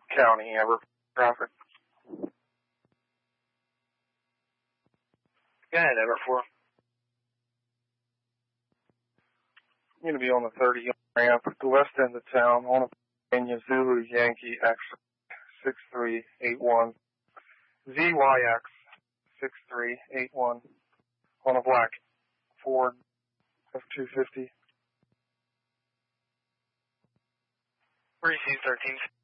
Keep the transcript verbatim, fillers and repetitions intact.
County, ever traffic. Go ahead, Everett four. I'm going to be on the thirty ramp at the west end of town on a Pennsylvania Zulu Yankee X six three eight one. Z Y X six three eight one on a black Ford F two fifty. Receive thirteen.